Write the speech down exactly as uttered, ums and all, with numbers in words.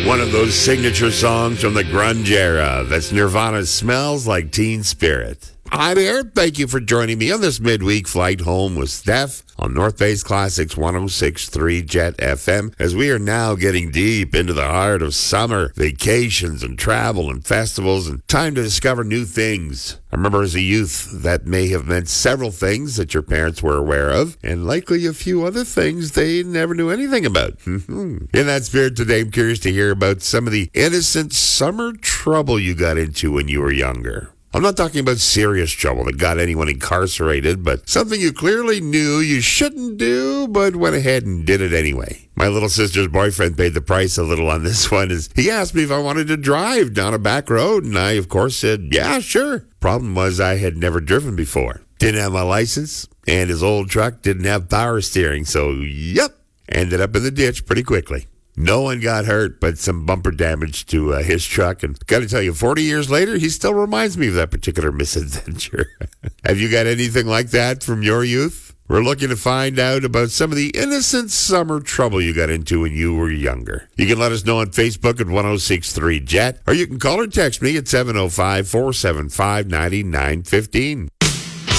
One of those signature songs from the grunge era. That's Nirvana's Smells Like Teen Spirit. I'm here. Thank you for joining me on this midweek flight home with Steph on North Base Classics one oh six point three Jet F M, as we are now getting deep into the heart of summer, vacations and travel and festivals, and time to discover new things. I remember as a youth that may have meant several things that your parents were aware of, and likely a few other things they never knew anything about. In that spirit today, I'm curious to hear about some of the innocent summer trouble you got into when you were younger. I'm not talking about serious trouble that got anyone incarcerated, but something you clearly knew you shouldn't do, but went ahead and did it anyway. My little sister's boyfriend paid the price a little on this one, as he asked me if I wanted to drive down a back road, and I, of course, said, yeah, sure. Problem was I had never driven before. Didn't have my license, and his old truck didn't have power steering, so yep, ended up in the ditch pretty quickly. No one got hurt, but some bumper damage to uh, his truck. And got to tell you, forty years later, he still reminds me of that particular misadventure. Have you got anything like that from your youth? We're looking to find out about some of the innocent summer trouble you got into when you were younger. You can let us know on Facebook at one oh six point three Jet, or you can call or text me at seven oh five, four seven five, nine nine one five.